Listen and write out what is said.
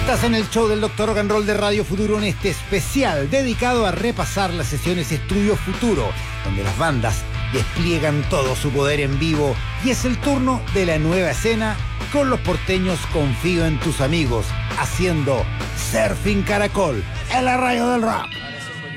Estás en el show del Dr. Rock and Roll de Radio Futuro en este especial dedicado a repasar las sesiones Estudio Futuro, donde las bandas despliegan todo su poder en vivo y es el turno de la nueva escena con los porteños Confío en tus amigos, haciendo Surfing Caracol en la radio del rock.